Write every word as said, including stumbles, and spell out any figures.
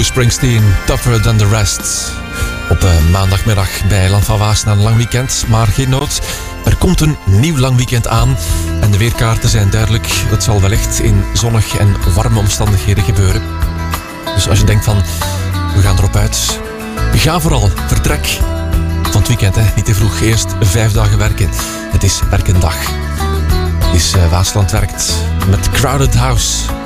Bruce Springsteen, Tougher Than The Rest. Op uh, maandagmiddag bij Land van Waas na een lang weekend. Maar geen nood, er komt een nieuw lang weekend aan. En de weerkaarten zijn duidelijk. Het zal wellicht in zonnige en warme omstandigheden gebeuren. Dus als je denkt van, we gaan erop uit. Ga vooral, vertrek van het weekend. Hè. Niet te vroeg, eerst vijf dagen werken. Het is werkendag. Het is uh, Waasland werkt met Crowded House.